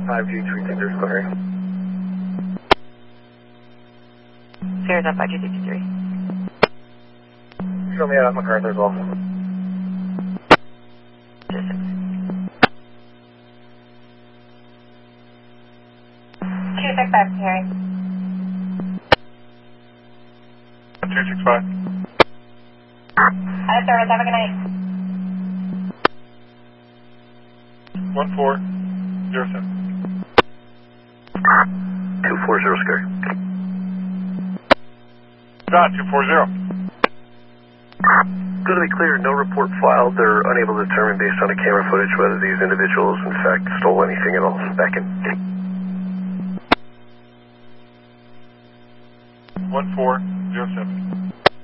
5G323 clearing. Sierra's on 5G323. Show me out at MacArthur as well. Distance. 265, Harry. 265. Out of service, have a good night. 1407. 240 Scary. Got 240. Good to be clear, no report filed. They're unable to determine based on the camera footage whether these individuals in fact stole anything at all. Back in. 1407.